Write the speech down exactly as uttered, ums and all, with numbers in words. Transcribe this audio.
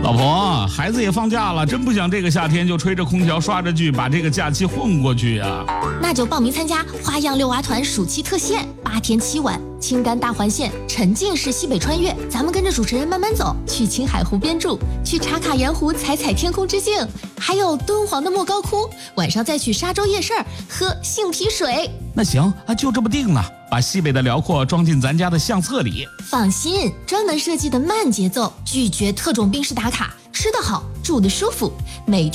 老婆，孩子也放假了，真不想这个夏天就吹着空调刷着剧，把这个假期混过去啊。 那就报名参加花样遛娃团暑期特线，八天七晚，青甘大环线，沉浸式西北穿越，咱们跟着主持人慢慢走，去青海湖边住，去茶卡盐湖采采天空之境，还有敦煌的莫高窟，晚上再去沙洲夜市喝杏皮水。 那行啊，就这么定了，把西北的辽阔装进咱家的相册里。 放心，专门设计的慢节奏，拒绝特种兵式打卡，吃得好，住得舒服，每